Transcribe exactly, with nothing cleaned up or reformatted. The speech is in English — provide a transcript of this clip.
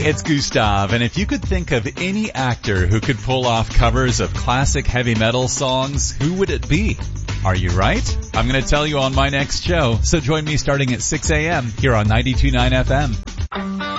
It's Gustav, and if you could think of any actor who could pull off covers of classic heavy metal songs, who would it be? Are you right? I'm going to tell you on my next show, so join me starting at six a.m. here on ninety-two point nine F M.